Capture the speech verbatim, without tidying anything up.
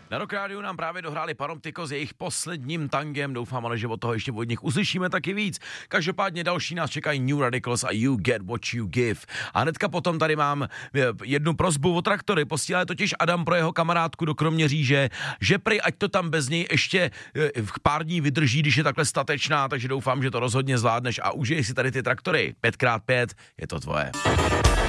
Na Rock Rádiu nám právě dohráli Panoptiko s jejich posledním tangem, doufám ale, že od toho ještě od nich uslyšíme taky víc. Každopádně další nás čekají New Radicals a You Get What You Give. A hnedka potom tady mám jednu prosbu o Traktory, posílá totiž Adam pro jeho kamarádku do Kroměříže, že prej ať to tam bez něj ještě pár dní vydrží, když je takhle statečná, takže doufám, že to rozhodně zvládneš a užij si tady ty Traktory. pět krát pět, je to tvoje.